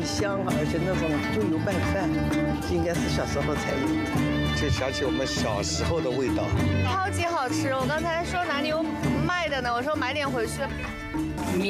香，而且那种猪油拌饭，应该是小时候才有的。 就想起我们小时候的味道， 超级好吃！我刚才说哪里有卖的呢？我说买点回去。